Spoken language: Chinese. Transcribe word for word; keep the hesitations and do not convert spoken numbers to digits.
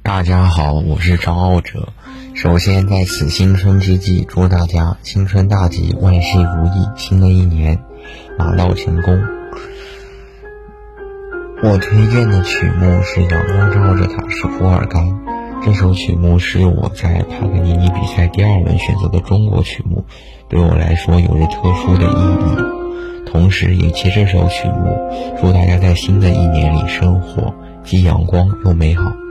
大家好，我是张傲哲。首先在此新春之际，祝大家新春大吉，万事如意，新的一年马到成功。我推荐的曲目是《阳光照着塔什库尔干》，这首曲目是我在帕格尼尼比赛第二轮选择的中国曲目，对我来说有着特殊的意义。同时也借这首曲目祝大家在新的一年里生活既阳光又美好。